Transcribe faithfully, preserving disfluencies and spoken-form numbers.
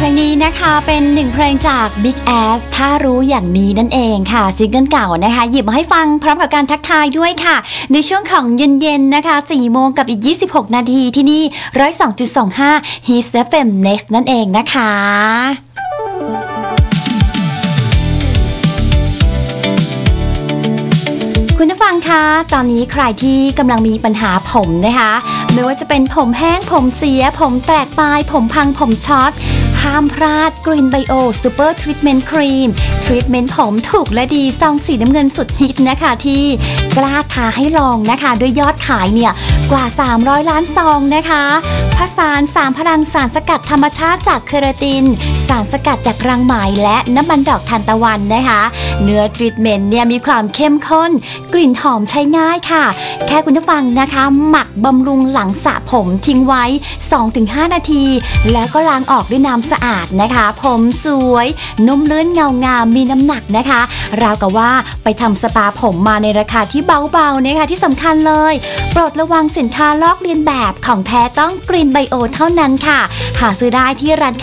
ลงนี้นะคะเป็นหนึ่งเพลงจาก Big Ass ถ้ารู้อย่างนี้นั่นเองค่ะซิงเกิลเก่านะคะหยิบมาให้ฟังพร้อมกับการทักทายด้วยค่ะในช่วงของเย็นๆนะคะสี่โมงกับอีกยี่สิบหกนาทีที่นี่ หนึ่งศูนย์สองจุดสองห้า Hits เอฟ เอ็ม Next นั่นเองนะคะคุณผู้ฟังคะตอนนี้ใครที่กำลังมีปัญหาผมนะคะไม่ว่าจะเป็นผมแห้งผมเสียผมแตกปลายผมพังผมช็อตห้ามพลาดกรีนไบโอซูเปอร์ทรีทเมนต์ครีมทรีทเมนต์ผมถูกและดีซองสีน้ำเงินสุดฮิตนะคะที่กล้าท้าให้ลองนะคะด้วยยอดขายเนี่ยกว่าสามร้อยล้านซองนะคะผสานสามพลังสารสกัดธรรมชาติจากเคราตินสารสกัดจากรังไหมและน้ำมันดอกทานตะวันนะคะเนื้อทรีทเมนต์เนี่ยมีความเข้มข้นกลิ่นหอมใช้ง่ายค่ะแค่คุณผู้ฟังนะคะหมักบำรุงหลังสระผมทิ้งไว้ สองถึงห้า นาทีแล้วก็ล้างออกด้วยน้ำสะอาดนะคะผมสวยนุ่มลื่นเงางามมีน้ำหนักนะคะราวกับว่าไปทำสปาผมมาในราคาที่เบาๆนะคะที่สำคัญเลยโปรดระวังสินค้าลอกเลียนแบบของแท้ต้องกรีนไบโอเท่านั้นค่ะหาซื้อได้ที่ร้าน